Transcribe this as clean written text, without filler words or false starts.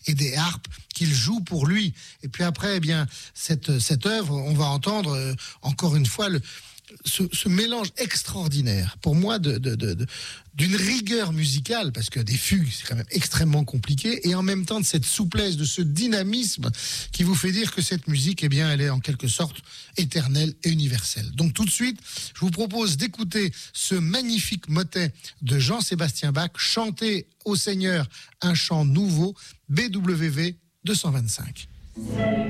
et des harpes qu'il joue pour lui. Et puis après, eh bien, cette œuvre, on va entendre encore une fois ce mélange extraordinaire, pour moi, d'une rigueur musicale, parce que des fugues, c'est quand même extrêmement compliqué, et en même temps de cette souplesse, de ce dynamisme qui vous fait dire que cette musique, eh bien, elle est en quelque sorte éternelle et universelle. Donc tout de suite, je vous propose d'écouter ce magnifique motet de Jean-Sébastien Bach, chanter au Seigneur un chant nouveau, BWV 225.